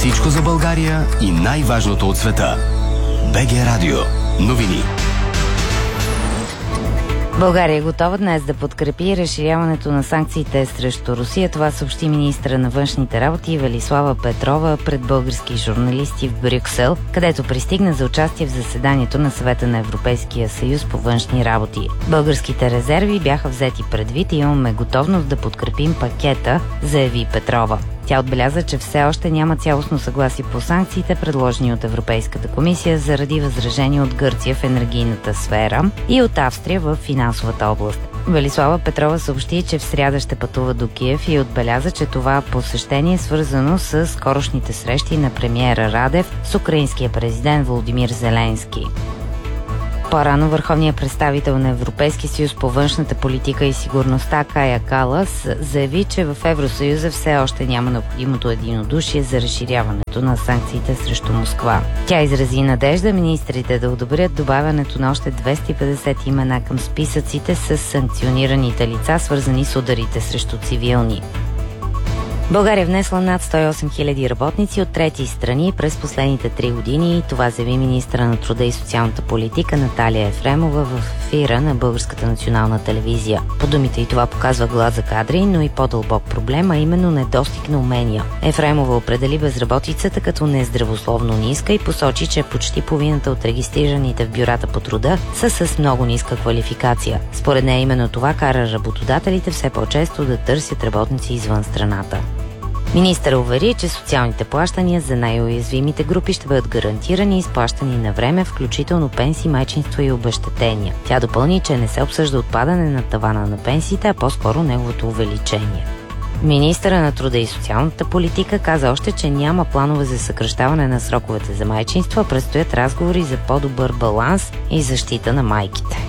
Всичко за България и най-важното от света. БГ Радио. Новини. България е готова днес да подкрепи разширяването на санкциите срещу Русия. Това съобщи министъра на външните работи Велислава Петрова пред български журналисти в Брюксел, където пристигна за участие в заседанието на Съвета на Европейския съюз по външни работи. Българските резерви бяха взети предвид и имаме готовност да подкрепим пакета, заяви Петрова. Тя отбеляза, че все още няма цялостно съгласие по санкциите, предложени от Европейската комисия заради възражения от Гърция в енергийната сфера и от Австрия в финансовата област. Велислава Петрова съобщи, че в сряда ще пътува до Киев и отбеляза, че това посещение е свързано с скорошните срещи на премиера Радев с украинския президент Володимир Зеленски. По-рано върховният представител на Европейския съюз по външната политика и сигурността Кая Калас заяви, че в Евросъюза все още няма необходимото единодушие за разширяването на санкциите срещу Москва. Тя изрази надежда министрите да одобрят добавянето на още 250 имена към списъците с санкционираните лица, свързани с ударите срещу цивилни. България внесла над 108 000 работници от трети страни през последните 3 години. Това заяви министъра на труда и социалната политика Наталия Ефремова в ефира на Българската национална телевизия. По думите и това показва глад за кадри, но и по-дълбок проблем, а именно недостиг на умения. Ефремова определи безработицата като нездравословно ниска и посочи, че почти половината от регистрираните в бюрата по труда са с много ниска квалификация. Според нея именно това кара работодателите все по-често да търсят работници извън страната. Министър увери, че социалните плащания за най-уязвимите групи ще бъдат гарантирани и изплащани на време, включително пенсии, майчинство и обезщетения. Тя допълни, че не се обсъжда отпадане на тавана на пенсиите, а по-скоро неговото увеличение. Министъра на труда и социалната политика каза още, че няма планове за съкращаване на сроковете за майчинство, а предстоят разговори за по-добър баланс и защита на майките.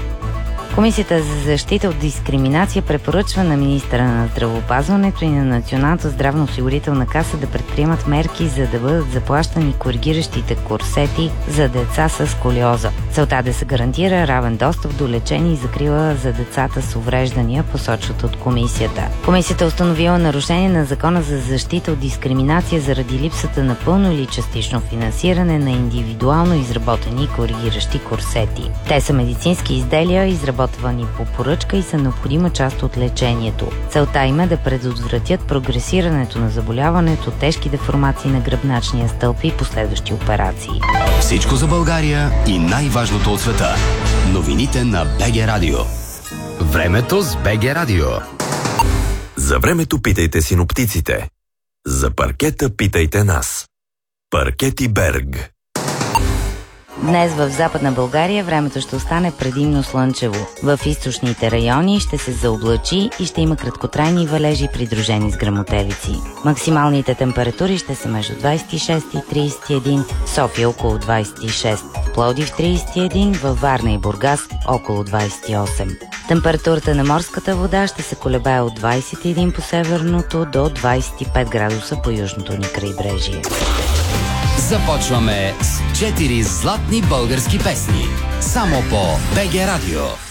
Комисията за защита от дискриминация препоръчва на министъра на здравеопазването и на Националната здравноосигурителна каса да предприемат мерки, за да бъдат заплащани коригиращите курсети за деца с сколиоза. Целта е да се гарантира равен достъп до лечение и закрила за децата с увреждания, посочват от комисията. Комисията установила нарушение на Закона за защита от дискриминация заради липсата на пълно или частично финансиране на индивидуално изработени коригиращи курсети. Те са медицински изделия, изработвани по поръчка и са необходима част от лечението. Целта им е да предотвратят прогресирането на заболяването, тежки деформации на гръбначния стълб и последващи операции. Всичко за България и най-важното от света. Новините на БГ Радио. Времето с БГ Радио. За времето питайте синоптиците. За паркета питайте нас. Паркети Берг. Днес в Западна България времето ще остане предимно слънчево. В източните райони ще се заоблачи и ще има краткотрайни валежи, придружени с гръмотевици. Максималните температури ще са между 26 и 31, София около 26, Пловдив 31, във Варна и Бургас около 28. Температурата на морската вода ще се колебае от 21 по северното до 25 градуса по южното ни крайбрежие. Започваме с 4 златни български песни. Само по БГ Радио.